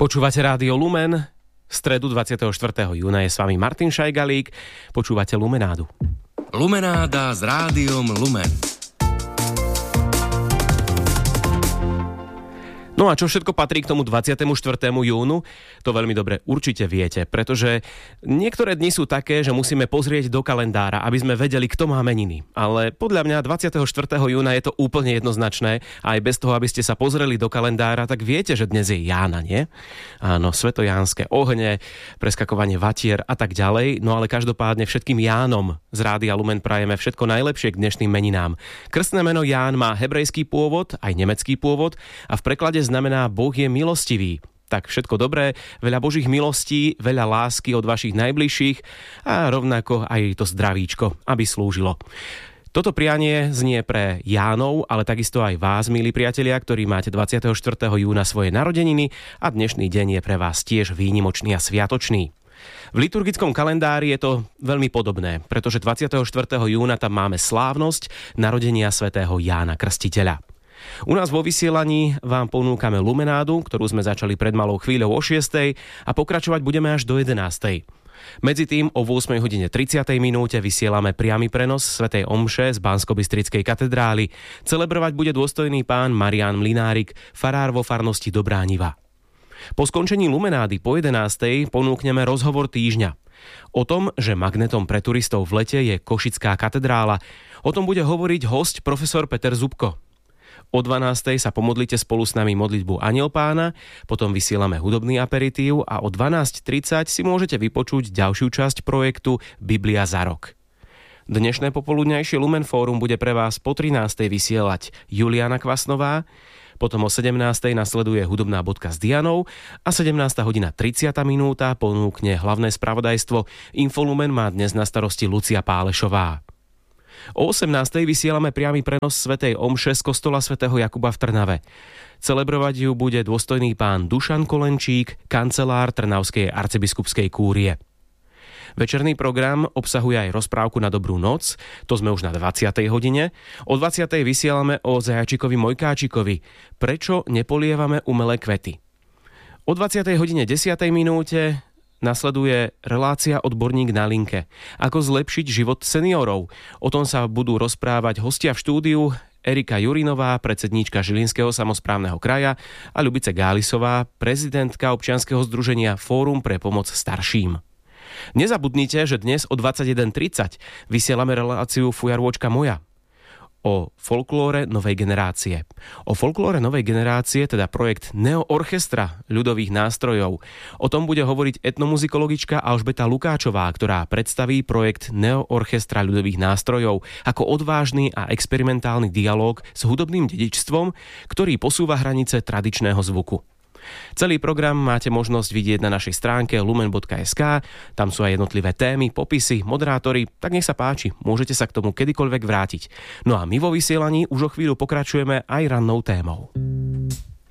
Počúvate Rádio Lumen, v stredu 24. júna je s vami Martin Šajgalík, počúvate Lumenádu. Lumenáda s Rádiom Lumen. No a čo všetko patrí k tomu 24. júnu? To veľmi dobre určite viete, pretože niektoré dni sú také, že musíme pozrieť do kalendára, aby sme vedeli, kto má meniny. Ale podľa mňa 24. júna je to úplne jednoznačné. Aj bez toho, aby ste sa pozreli do kalendára, tak viete, že dnes je Jána, nie? Áno, svetojánske ohne, preskakovanie vatier a tak ďalej. No ale každopádne všetkým Jánom z Rádia Lumen prajeme všetko najlepšie k dnešným meninám. Krstné meno Ján má hebrejský pôvod, aj nemecký pôvod a v preklade znamená Boh je milostivý. Tak všetko dobré, veľa Božích milostí, veľa lásky od vašich najbližších a rovnako aj to zdravíčko, aby slúžilo. Toto prianie znie pre Jánov, ale takisto aj vás, milí priatelia, ktorí máte 24. júna svoje narodeniny a dnešný deň je pre vás tiež výnimočný a sviatočný. V liturgickom kalendári je to veľmi podobné, pretože 24. júna tam máme slávnosť narodenia svätého Jána Krstiteľa. U nás vo vysielaní vám ponúkame Lumenádu, ktorú sme začali pred malou chvíľou o 6:00 a pokračovať budeme až do 11:00. Medzi tým o 8:30 vysielame priamy prenos svätej omše z Banskobystrickej katedrály. Celebrovať bude dôstojný pán Marián Mlynárik, farár vo farnosti Dobrá Niva. Po skončení Lumenády po 11:00 ponúkneme rozhovor týždňa. O tom, že magnetom pre turistov v lete je Košická katedrála. O tom bude hovoriť hosť profesor Peter Zubko. O 12:00 sa pomodlite spolu s nami modlitbu Anjel Pána, potom vysielame hudobný aperitív a o 12:30 si môžete vypočuť ďalšiu časť projektu Biblia za rok. Dnešné popoludňajšie Lumen Fórum bude pre vás po 13:00 vysielať Juliana Kvasnová, potom o 17:00 nasleduje hudobná bodka s Dianou a 17:30 ponúkne hlavné spravodajstvo. Infolumen má dnes na starosti Lucia Pálešová. O 18:00 vysielame priamy prenos svätej omše z kostola svätého Jakuba v Trnave. Celebrovať ju bude dôstojný pán Dušan Kolenčík, kancelár Trnavskej arcibiskupskej kúrie. Večerný program obsahuje aj rozprávku na dobrú noc, to sme už na 20:00 hodine. O 20:00 vysielame o zajačikovi Mojkáčikovi. Prečo nepolievame umelé kvety? O 20:10 nasleduje relácia Odborník na linke. Ako zlepšiť život seniorov? O tom sa budú rozprávať hostia v štúdiu Erika Jurinová, predsedníčka Žilinského samosprávneho kraja a Ľubice Gálisová, prezidentka občianskeho združenia Fórum pre pomoc starším. Nezabudnite, že dnes o 21:30 vysielame reláciu Fujarôčka moja o folklóre novej generácie. O folklóre novej generácie, teda projekt Neo Orchestra ľudových nástrojov. O tom bude hovoriť etnomuzikologička Alžbeta Lukáčová, ktorá predstaví projekt Neo Orchestra ľudových nástrojov ako odvážny a experimentálny dialóg s hudobným dedičstvom, ktorý posúva hranice tradičného zvuku. Celý program máte možnosť vidieť na našej stránke lumen.sk, tam sú aj jednotlivé témy, popisy, moderátori, tak nech sa páči, môžete sa k tomu kedykoľvek vrátiť. No a my vo vysielaní už o chvíľu pokračujeme aj rannou témou.